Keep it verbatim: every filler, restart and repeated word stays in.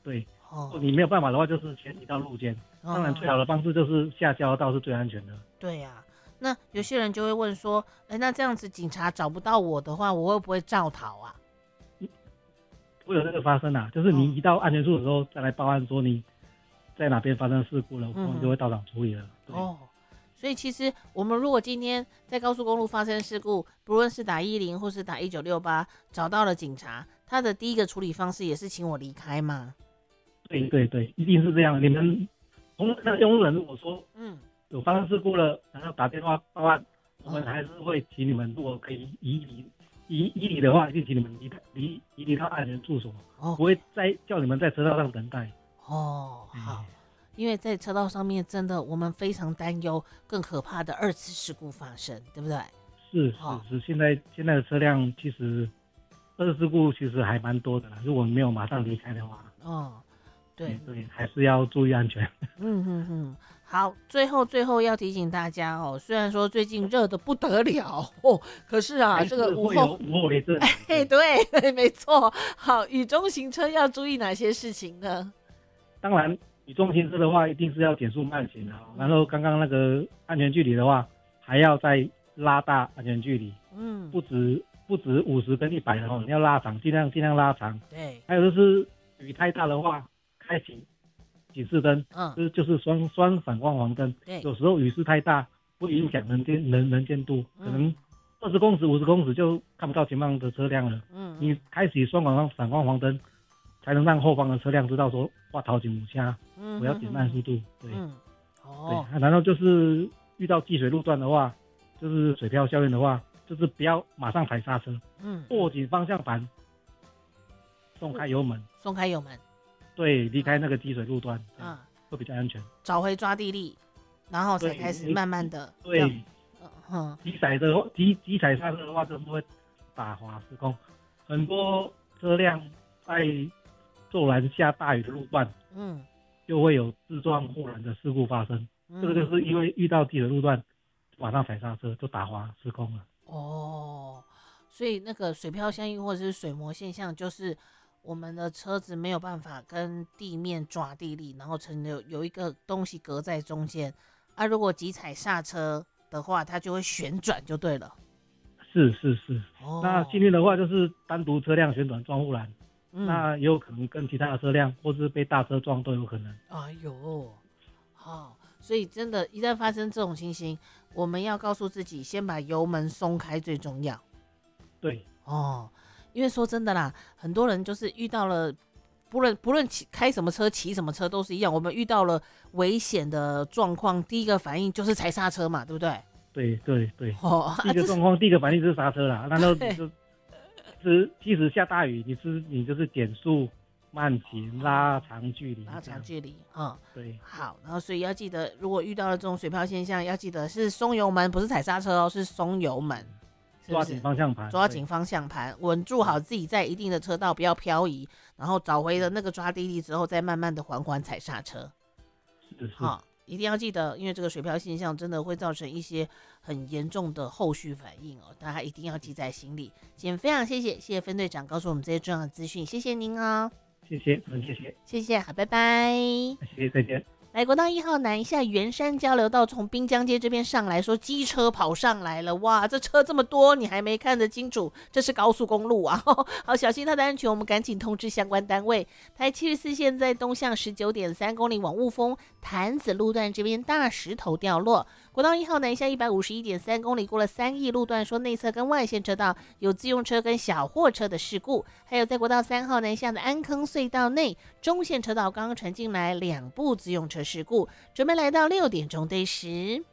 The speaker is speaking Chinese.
对， 哦， 你没有办法的话，就是迁移到路肩。 哦当然，最好的方式就是下交流道是最安全的。 对呀、啊，那有些人就会问说，哎，那这样子警察找不到我的话，我会不会肇逃啊？ 会有这个发生啊，就是你移到安全处的时候再来报案说你在哪边发生事故了，我们就会到场处理了。 哦，所以其实我们如果今天在高速公路发生事故，不论是打一零或是打一九六八，找到了警察，他的第一个处理方式也是请我离开吗？ 对对对，一定是这样。你们从那个用路人如果说嗯有发生事故了，然后打电话报案，我们还是会请你们，如果可以移离。移移离的话，就请你们离离移离到安全住所，哦，不会再叫你们在车道上等待。 哦，好，因为在车道上面真的我们非常担忧更可怕的二次事故发生，对不对？ 是是是，现在现在的车辆其实二次事故其实还蛮多的啦，如果没有马上离开的话， 哦，对对，还是要注意安全。 嗯嗯嗯。好，最后最后要提醒大家哦，虽然说最近热得不得了哦，可是啊，这个午后午后雷阵， 哎，对对，没错。好，雨中行车要注意哪些事情呢？ 当然，雨中行车的话，一定是要减速慢行啊。然后刚刚那个安全距离的话，还要再拉大安全距离。嗯，不止不止五十跟一百的哦，你要拉长，尽量尽量拉长。 对。 还有就是雨太大的话，开启警示灯，嗯，就是就是双双闪光黄灯。对，有时候雨势太大，会影响能见能能见度，可能二十公尺、五十公尺就看不到前方的车辆了。嗯，你开启双闪光闪光黄灯，才能让后方的车辆知道说，哇，头前有车，我要减慢速度。对，嗯，哦，对，然后就是遇到积水路段的话，就是水漂效应的话，就是不要马上踩刹车，嗯，握紧方向盘，松开油门， 松开油门。 对，离开那个积水路段，啊，会比较安全。 找回抓地力，然后才开始慢慢的。 对，嗯，急踩的话，急急踩刹车的话，就是会打滑施工。很多车辆在骤然下大雨的路段，嗯，就会有自撞护栏的事故发生。嗯，这个就是因为遇到积水路段，马上踩刹车就打滑施工了。 哦，所以那个水漂效应或者是水膜现象，就是我们的车子没有办法跟地面抓地力，然后成有有一个东西隔在中间啊。如果急踩刹车的话，它就会旋转就对了。 是是是，哦，那幸运的话就是单独车辆旋转撞护栏，嗯，那也有可能跟其他的车辆或是被大车撞都有可能。 哎呦，好，所以真的，一旦发生这种情形，我们要告诉自己，先把油门松开最重要。 对， 哦。因为说真的啦，很多人就是遇到了，不论不论骑开什么车、骑什么车都是一样。我们遇到了危险的状况，第一个反应就是踩刹车嘛，对不对？ 对对对。哦，第一个状况，啊，第一个反应就是刹车啦。然后你就，其实即使下大雨，你是你就是减速慢行，拉长距离， 拉长距离，嗯， 对。 好，然后所以要记得，如果遇到了这种水漂现象，要记得是松油门，不是踩刹车哦，是松油门。是是抓紧方向盘， 抓紧方向盘，稳住好自己在一定的车道，不要漂移，然后找回了那个抓地力之后，再慢慢的缓缓踩刹车。 是是， 好，一定要记得，因为这个水漂现象真的会造成一些很严重的后续反应哦，大家一定要记在心里。今天非常谢谢，谢谢分队长告诉我们这些重要的资讯，谢谢您哦。 谢谢，嗯，谢谢， 谢谢，好，拜拜。 谢谢，再见。 来国道一号南下圆山交流道，从滨江街这边上来，说机车跑上来了，哇，这车这么多，你还没看得清楚，这是高速公路啊，好小心它的安全，我们赶紧通知相关单位。台七十四线在东向十九点三公里往雾峰潭子路段这边大石头掉落，国道一号南下一百五十一点三公里过了三义路段，说内侧跟外线车道有自用车跟小货车的事故，还有在国道三号南下的安坑隧道内中线车道刚刚传进来两部自用车事故，准备来到六点钟对时。